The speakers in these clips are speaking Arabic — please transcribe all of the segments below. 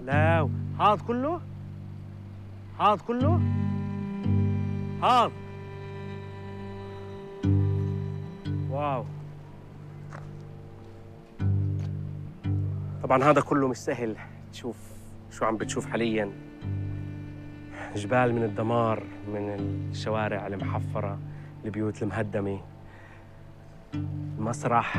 لا هذا كله؟ هذا كله؟ هذا واو. طبعا هذا كله مش سهل. تشوف شو عم بتشوف حاليا، جبال من الدمار، من الشوارع المحفرة، البيوت المهدمة، المسرح.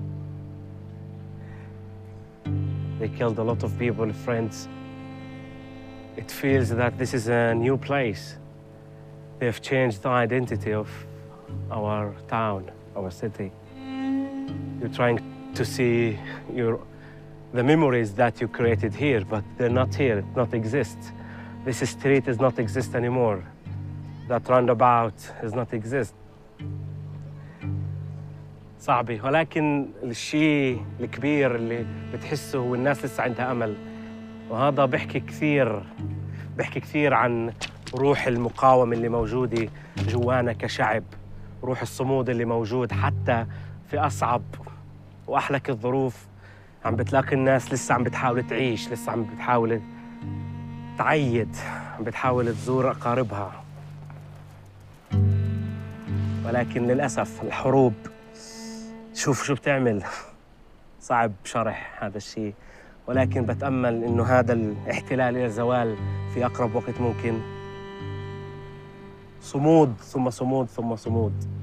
They killed a lot of people, friends. It feels that this is a new place. They've changed the identity of our town, our city. You're trying to see the memories that you created here, but they're not here, not exist. This street does not exist anymore. That roundabout does not exist. صعبة، ولكن الشيء الكبير اللي بتحسه هو الناس لسه عندها أمل، وهذا بيحكي كثير عن روح المقاومة اللي موجودة جوانا كشعب، روح الصمود اللي موجود حتى في أصعب وأحلك الظروف. عم بتلاقي الناس لسه عم بتحاول تعيش، لسه عم بتحاول تعيد، عم بتحاول تزور أقاربها. ولكن للأسف الحروب شوف شو بتعمل. صعب شرح هذا الشيء، ولكن بتأمل إنه هذا الاحتلال إلى الزوال في أقرب وقت ممكن. صمود ثم صمود ثم صمود.